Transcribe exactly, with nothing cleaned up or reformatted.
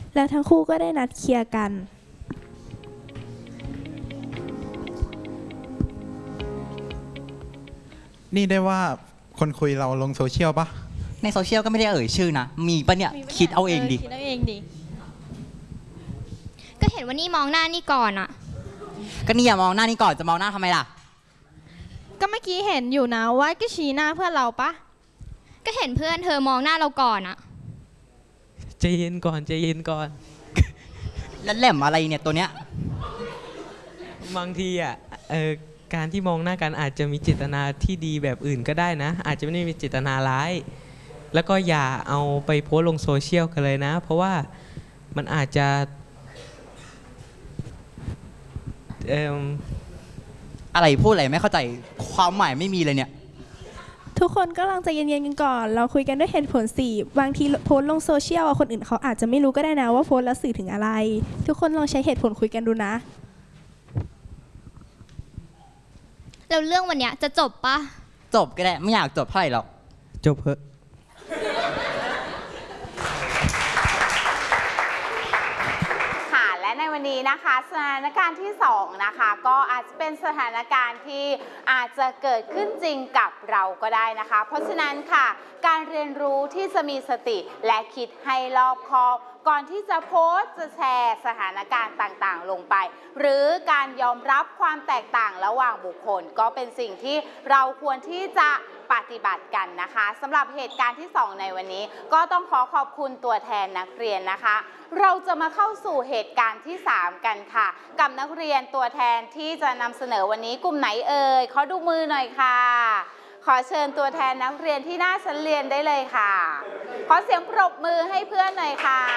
และทั้งคู่ก็ได้นัดเคลียร์กันนี่ได้ว่าคนคุยเราลงโซเชียลปะในโซเชียลก็ไม่ได้เอ่ยชื่อนะมีปะเนี่ยคิดเอาเองดิคิดเอาเองดิก็เห็นว่านี่มองหน้านี่ก่อนอะก็นี่อย่ามองหน้านี่ก่อนจะมองหน้าทำไมล่ะก็เมื่อกี้เห็นอยู่นะว่าก็ชี้หน้าเพื่อนเราปะก็เห็นเพื่อนเธอมองหน้าเราก่อนอะใจเย็นก่อนใจเย็นก่อนแล้วแหลมอะไรเนี่ยตัวเนี้ยบางทีอ่ะเออการที่มองหน้ากันอาจจะมีเจตนาที่ดีแบบอื่นก็ได้นะอาจจะไม่ได้มีเจตนาร้ายแล้วก็อย่าเอาไปโพสต์ลงโซเชียลกันเลยนะเพราะว่ามันอาจจะเอ่ออะไรพูดอะไรไม่เข้าใจความหมายไม่มีเลยเนี่ยทุกคนก็ลองใจเย็นๆกันก่อนเราคุยกันด้วยเหตุผลสิบางทีโพสต์ลงโซเชียลคนอื่นเขาอาจจะไม่รู้ก็ได้นะว่าโพสต์แล้วสื่อถึงอะไรทุกคนลองใช้เหตุผลคุยกันดูนะแล้วเรื่องวันเนี้ยจะจบปะจบก็ได้ไม่อยากจบเท่าไหร่หรอกจบเพอะค่ะและในวันนี้นะคะสถานการณ์ที่สองนะคะก็อาจจะเป็นสถานการณ์ที่อาจจะเกิดขึ้นจริงกับเราก็ได้นะคะเพราะฉะนั้นค่ะการเรียนรู้ที่จะมีสติและคิดให้รอบคอบก่อนที่จะโพสต์จะแชร์สถานการณ์ต่างๆลงไปหรือการยอมรับความแตกต่างระหว่างบุคคลก็เป็นสิ่งที่เราควรที่จะปฏิบัติกันนะคะสำหรับเหตุการณ์ที่สองในวันนี้ก็ต้องขอขอบคุณตัวแทนนักเรียนนะคะเราจะมาเข้าสู่เหตุการณ์ที่สามกันค่ะกับนักเรียนตัวแทนที่จะนำเสนอวันนี้กลุ่มไหนเอ่ยขอดูมือหน่อยค่ะขอเชิญตัวแทนนักเรียนที่หน้าชั้นเรียนได้เลยค่ะขอเสียงปรบมือให้เพื่อนหน่อยค่ะ